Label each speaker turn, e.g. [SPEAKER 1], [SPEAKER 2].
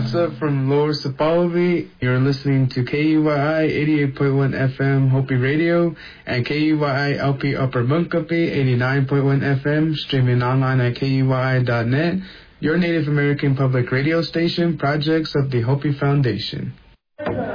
[SPEAKER 1] What's up from Lower Sapulvy? You're listening to KUYI 88.1 FM Hopi Radio and KUYI LP Upper Bunkapi 89.1 FM, streaming online at KUYI.net, your Native American public radio station, projects of the Hopi Foundation.